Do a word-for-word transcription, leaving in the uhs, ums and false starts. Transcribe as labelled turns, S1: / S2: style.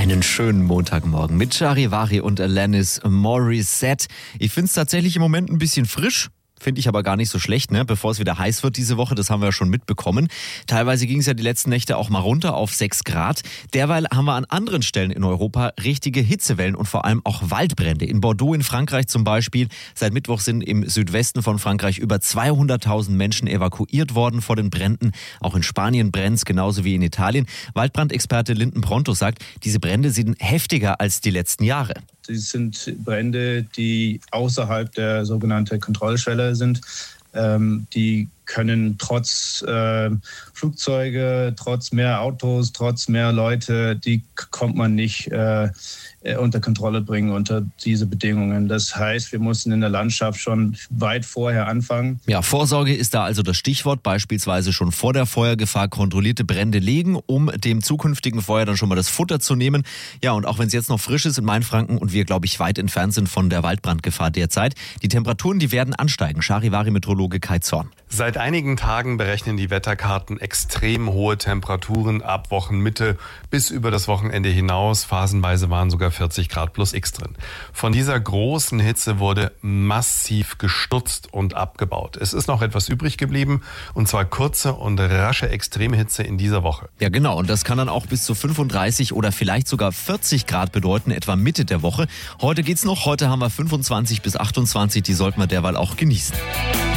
S1: Einen schönen Montagmorgen mit Charivari und Alanis Morissette. Ich finde es tatsächlich im Moment ein bisschen frisch. Finde ich aber gar nicht so schlecht, ne? Bevor es wieder heiß wird diese Woche, das haben wir ja schon mitbekommen. Teilweise ging es ja die letzten Nächte auch mal runter auf sechs Grad. Derweil haben wir an anderen Stellen in Europa richtige Hitzewellen und vor allem auch Waldbrände. In Bordeaux in Frankreich zum Beispiel. Seit Mittwoch sind im Südwesten von Frankreich über zweihunderttausend Menschen evakuiert worden vor den Bränden. Auch in Spanien brennt's, genauso wie in Italien. Waldbrandexperte Linden Pronto sagt, diese Brände sind heftiger als die letzten Jahre.
S2: Das sind Brände, die außerhalb der sogenannten Kontrollschwelle sind. Ähm, die können trotz äh, Flugzeuge, trotz mehr Autos, trotz mehr Leute, die kommt man nicht äh, unter Kontrolle bringen unter diese Bedingungen. Das heißt, wir mussten in der Landschaft schon weit vorher anfangen.
S1: Ja, Vorsorge ist da also das Stichwort, beispielsweise schon vor der Feuergefahr kontrollierte Brände legen, um dem zukünftigen Feuer dann schon mal das Futter zu nehmen. Ja, und auch wenn es jetzt noch frisch ist in Mainfranken und wir, glaube ich, weit entfernt sind von der Waldbrandgefahr derzeit, die Temperaturen, die werden ansteigen. Charivari-Meteorologe Kai Zorn.
S3: Seit einigen Tagen berechnen die Wetterkarten extrem hohe Temperaturen ab Wochenmitte bis über das Wochenende hinaus. Phasenweise waren sogar vierzig Grad plus X drin. Von dieser großen Hitze wurde massiv gestutzt und abgebaut. Es ist noch etwas übrig geblieben, und zwar kurze und rasche Extremhitze in dieser Woche.
S1: Ja, genau. Und das kann dann auch bis zu fünfunddreißig oder vielleicht sogar vierzig Grad bedeuten, etwa Mitte der Woche. Heute geht's noch. Heute haben wir fünfundzwanzig bis achtundzwanzig. Die sollten wir derweil auch genießen.